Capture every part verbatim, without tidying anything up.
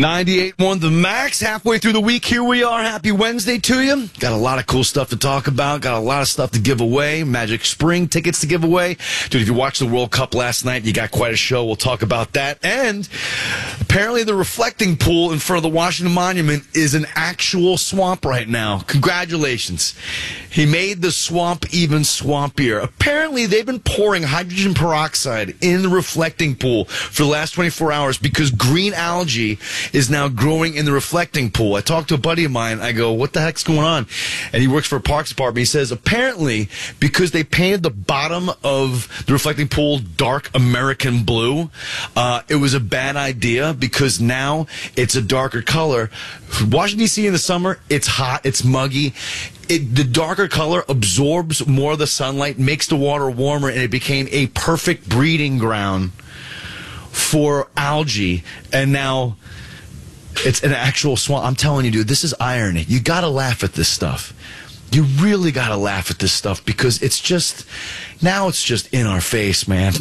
ninety-eight point one The Max, halfway through the week. Here we are. Happy Wednesday to you. Got a lot of cool stuff to talk about. Got a lot of stuff to give away. Magic Spring tickets to give away. Dude, if you watched the World Cup last night, you got quite a show. We'll talk about that. And apparently the reflecting pool in front of the Washington Monument is an actual swamp right now. Congratulations. He made the swamp even swampier. Apparently they've been pouring hydrogen peroxide in the reflecting pool for the last twenty-four hours because green algae is now growing in the reflecting pool. I talked to a buddy of mine. I go, what the heck's going on? And he works for a parks department. He says, apparently, because they painted the bottom of the reflecting pool dark American blue, uh, it was a bad idea because now it's a darker color. Washington, D C in the summer, it's hot, it's muggy. It, the darker color absorbs more of the sunlight, makes the water warmer, and it became a perfect breeding ground for algae. And now it's an actual swamp. I'm telling you, dude, this is irony. You got to laugh at this stuff. You really got to laugh at this stuff because it's just, now it's just in our face, man.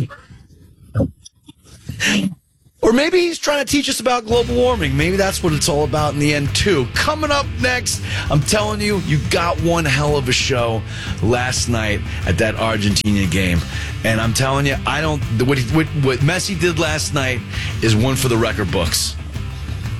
Or maybe he's trying to teach us about global warming. Maybe that's what it's all about in the end, too. Coming up next, I'm telling you, you got one hell of a show last night at that Argentina game. And I'm telling you, I don't, what, he, what, what Messi did last night is one for the record books.